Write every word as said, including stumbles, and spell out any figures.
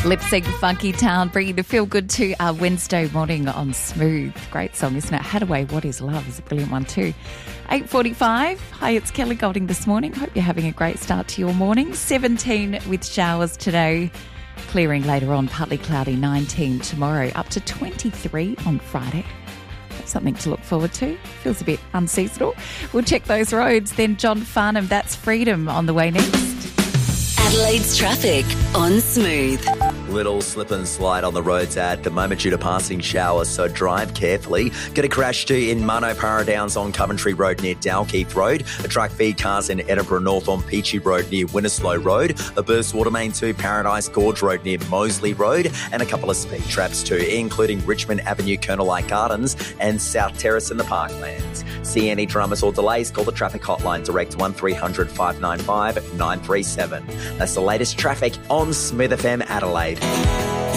Lip Sync Funky Town, bringing the feel good to our Wednesday morning on Smooth. Great song, isn't it? Hadaway, What Is Love is a brilliant one too. eight forty-five. Hi, it's Kelly Golding this morning. Hope you're having a great start to your morning. seventeen with showers today. Clearing later on, partly cloudy, nineteen tomorrow. Up to twenty-three on Friday. That's something to look forward to. Feels a bit unseasonal. We'll check those roads. Then John Farnham, That's Freedom on the way next. Adelaide's traffic on Smooth. Little slip and slide on the roads at the moment due to passing showers, so drive carefully. Get a crash too in Mano Paradowns on Coventry Road near Dalkeith Road. A truck feed cars in Edinburgh North on Peachy Road near Winnislow Road. A burst water main to Paradise Gorge Road near Moseley Road. And a couple of speed traps too, including Richmond Avenue, Colonel Light Gardens and South Terrace in the Parklands. See any dramas or delays, call the traffic hotline direct one three hundred five nine five nine three seven. That's the latest traffic on Smooth F M Adelaide.